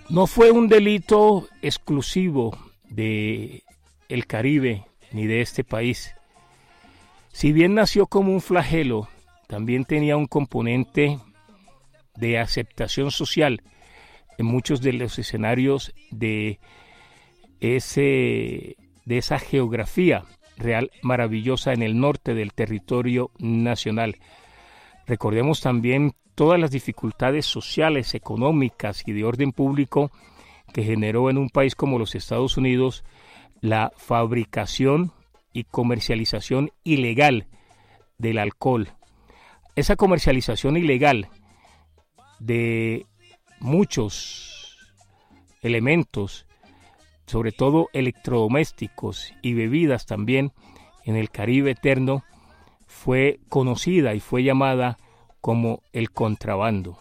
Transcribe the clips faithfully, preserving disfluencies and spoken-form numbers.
No fue un delito exclusivo de el Caribe ni de este país. Si bien nació como un flagelo, también tenía un componente de aceptación social en muchos de los escenarios de ese de esa geografía real maravillosa en el norte del territorio nacional. Recordemos también todas las dificultades sociales, económicas y de orden público que generó en un país como los Estados Unidos la fabricación y comercialización ilegal del alcohol. Esa comercialización ilegal de muchos elementos, sobre todo electrodomésticos y bebidas también en el Caribe eterno, fue conocida y fue llamada como el contrabando.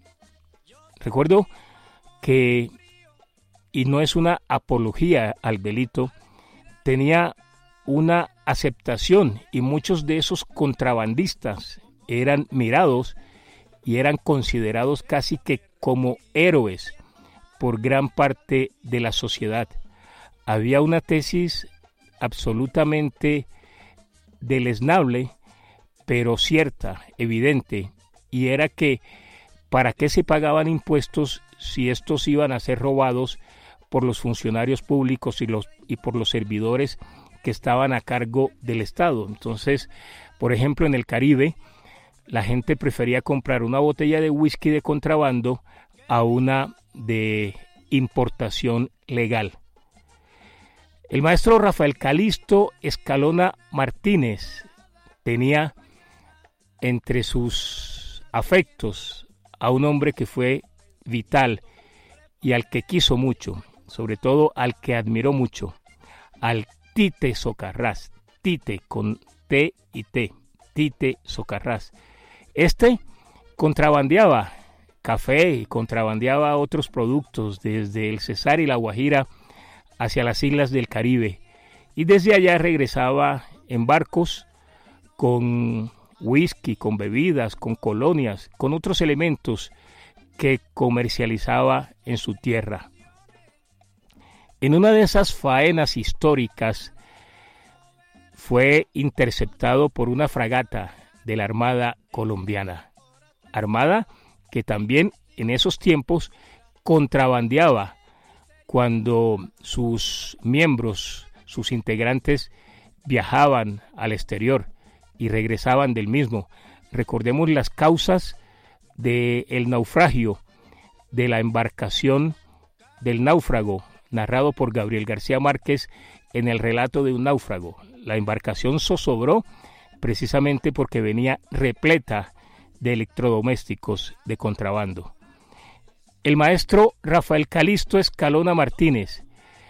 Recuerdo que, y no es una apología al delito, tenía una aceptación y muchos de esos contrabandistas eran mirados y eran considerados casi que como héroes por gran parte de la sociedad. Había una tesis absolutamente deleznable, pero cierta, evidente, y era que ¿para qué se pagaban impuestos si estos iban a ser robados por los funcionarios públicos y, los, y por los servidores que estaban a cargo del Estado? Entonces, por ejemplo, en el Caribe, la gente prefería comprar una botella de whisky de contrabando a una de importación legal. El maestro Rafael Calisto Escalona Martínez tenía entre sus afectos a un hombre que fue vital y al que quiso mucho, sobre todo al que admiró mucho, al Tite Socarrás, Tite con T y T, Tite Socarrás. Este contrabandeaba café y contrabandeaba otros productos desde el Cesar y la Guajira hacia las islas del Caribe, y desde allá regresaba en barcos con whisky, con bebidas, con colonias, con otros elementos que comercializaba en su tierra. En una de esas faenas históricas fue interceptado por una fragata de la Armada colombiana, armada que también en esos tiempos contrabandeaba cuando sus miembros, sus integrantes viajaban al exterior y regresaban del mismo. Recordemos las causas del naufragio de la embarcación del náufrago, narrado por Gabriel García Márquez en el relato de un náufrago. La embarcación zozobró precisamente porque venía repleta de electrodomésticos de contrabando. El maestro Rafael Calisto Escalona Martínez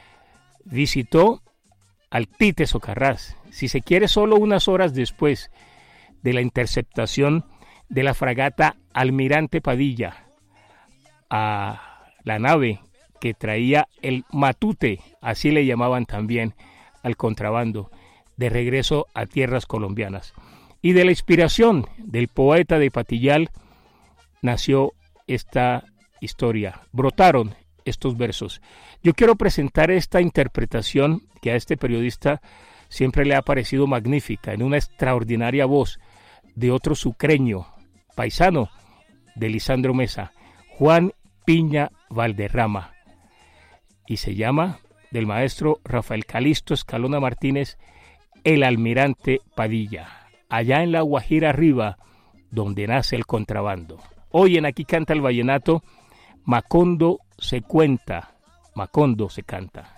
visitó al Tite Socarrás, si se quiere solo unas horas después de la interceptación de la fragata Almirante Padilla, a la nave que traía el matute, así le llamaban también al contrabando, de regreso a tierras colombianas. Y de la inspiración del poeta de Patillal nació esta historia, brotaron estos versos. Yo quiero presentar esta interpretación que a este periodista siempre le ha parecido magnífica, en una extraordinaria voz de otro sucreño, paisano de Lisandro Mesa, Juan Piña Valderrama, y se llama, del maestro Rafael Calisto Escalona Martínez, El Almirante Padilla, allá en la Guajira arriba, donde nace el contrabando. Hoy en Aquí Canta el Vallenato, Macondo se cuenta, Macondo se canta.